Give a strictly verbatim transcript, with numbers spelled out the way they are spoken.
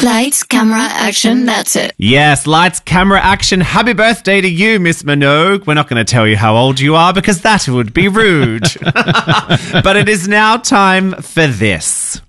Lights, camera, action, that's it. Yes, lights, camera, action. Happy birthday to you, Miss Minogue. We're not going to tell you how old you are because that would be rude. But it is now time for this.